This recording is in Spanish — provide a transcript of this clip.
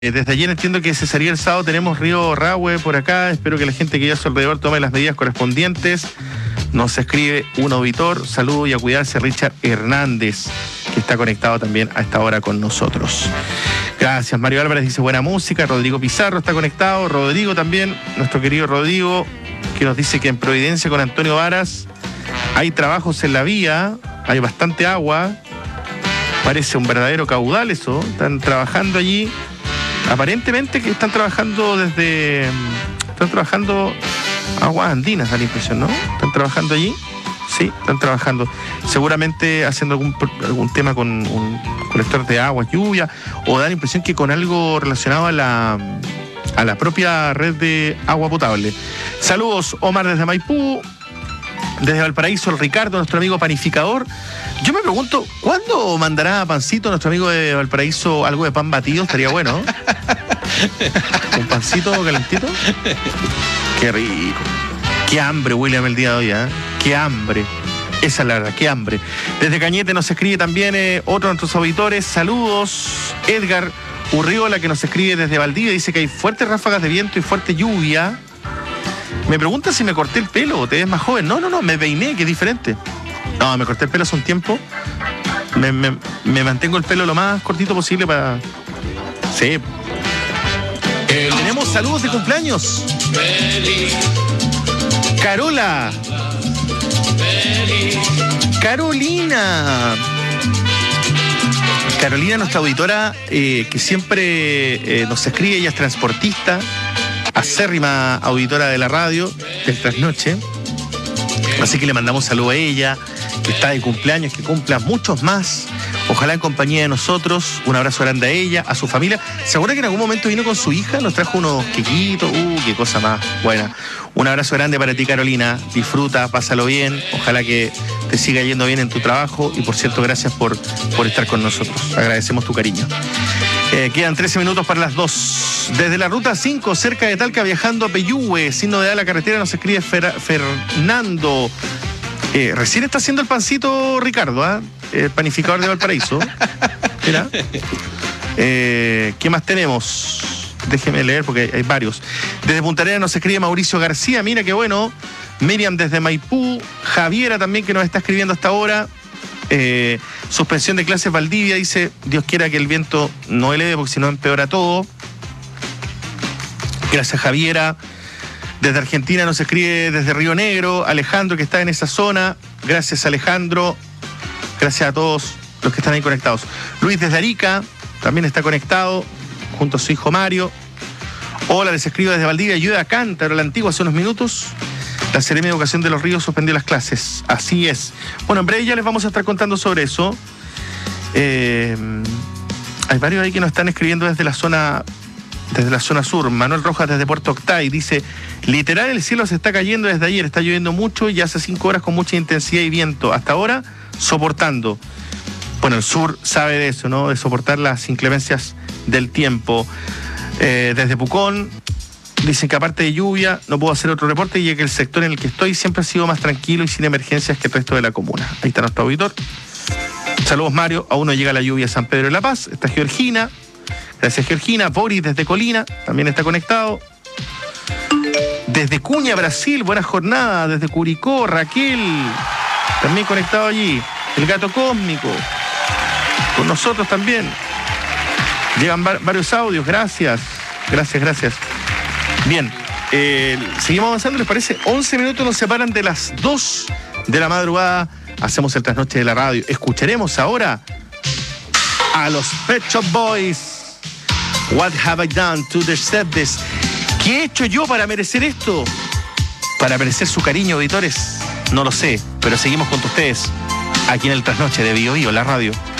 Desde ayer entiendo que cesaría el sábado, tenemos Río Rahue por acá, espero que la gente que ya a su alrededor tome las medidas correspondientes. Nos escribe un auditor, saludo y a cuidarse, Richard Hernández, que está conectado también a esta hora con nosotros. Gracias, Mario Álvarez dice buena música, Rodrigo Pizarro está conectado, Rodrigo también, nuestro querido Rodrigo, que nos dice que en Providencia con Antonio Varas hay trabajos en la vía, hay bastante agua, parece un verdadero caudal eso, están trabajando allí. Aparentemente que están trabajando aguas andinas, da la impresión, ¿no? Están trabajando allí, sí, están trabajando. Seguramente haciendo algún tema con un colector de agua, lluvia, o da la impresión que con algo relacionado a la propia red de agua potable. Saludos, Omar desde Maipú. Desde Valparaíso, el Ricardo, nuestro amigo panificador. Yo me pregunto, ¿cuándo mandará a Pancito, nuestro amigo de Valparaíso, algo de pan batido? Estaría bueno, ¿no? Un pancito calentito. Qué rico. Qué hambre, William, el día de hoy, ¿eh? Qué hambre. Esa es la verdad, qué hambre. Desde Cañete nos escribe también otro de nuestros auditores. Saludos, Edgar Urriola, que nos escribe desde Valdivia. Dice que hay fuertes ráfagas de viento y fuerte lluvia. Me pregunta si me corté el pelo o te ves más joven. No, me peiné, que es diferente. No, me corté el pelo hace un tiempo. Me mantengo el pelo lo más cortito posible para... Sí. Tenemos saludos de cumpleaños. Carola. Carolina, nuestra auditora, que siempre nos escribe, ella es transportista, acérrima auditora de la radio, del Trasnoche. Así que le mandamos saludo a ella, que está de cumpleaños, que cumpla muchos más. Ojalá en compañía de nosotros. Un abrazo grande a ella, a su familia. ¿Se acuerda que en algún momento vino con su hija? Nos trajo unos quequitos. Qué cosa más buena. Un abrazo grande para ti, Carolina. Disfruta, pásalo bien. Ojalá que te siga yendo bien en tu trabajo. Y por cierto, gracias por estar con nosotros. Agradecemos tu cariño. Quedan 13 minutos para las 2. Desde la ruta 5, cerca de Talca, viajando a Peyúgue, sin novedad la carretera, nos escribe Fernando. Recién está haciendo el pancito Ricardo, ¿ah? El panificador de Valparaíso. Mira. ¿Qué más tenemos? Déjeme leer porque hay varios. Desde Punta Arenas nos escribe Mauricio García, mira qué bueno. Miriam desde Maipú. Javiera también, que nos está escribiendo hasta ahora. Suspensión de clases Valdivia, dice, Dios quiera que el viento no eleve porque si no empeora todo. Gracias, Javiera. Desde Argentina nos escribe desde Río Negro Alejandro, que está en esa zona. Gracias, Alejandro. Gracias a todos los que están ahí conectados. Luis desde Arica también está conectado junto a su hijo Mario. Hola, les escribo desde Valdivia, ayuda a Cántaro, la Antigua, hace unos minutos. La Seremi de Educación de Los Ríos suspendió las clases. Así es. Bueno, en breve ya les vamos a estar contando sobre eso. Hay varios ahí que nos están escribiendo desde la zona sur. Manuel Rojas desde Puerto Octay dice, literal el cielo se está cayendo desde ayer, está lloviendo mucho y hace 5 horas con mucha intensidad y viento. Hasta ahora, soportando. Bueno, el sur sabe de eso, ¿no? De soportar las inclemencias del tiempo. Desde Pucón dicen que aparte de lluvia no puedo hacer otro reporte y que el sector en el que estoy siempre ha sido más tranquilo y sin emergencias que el resto de la comuna. Ahí está nuestro auditor. Saludos, Mario. Aún no llega la lluvia a San Pedro de la Paz. Está Georgina. Gracias, Georgina. Boris desde Colina también está conectado. Desde Cuña, Brasil, buena jornada. Desde Curicó, Raquel también conectado allí. El Gato Cósmico con nosotros también. Llegan varios audios. Gracias. Bien, seguimos avanzando, ¿les parece? 11 minutos nos separan de las 2 de la madrugada. Hacemos el Trasnoche de la radio. Escucharemos ahora a los Pet Shop Boys. What have I done to deserve this? ¿Qué he hecho yo para merecer esto? ¿Para merecer su cariño, auditores? No lo sé, pero seguimos junto a ustedes aquí en el Trasnoche de Bio Bio, la radio.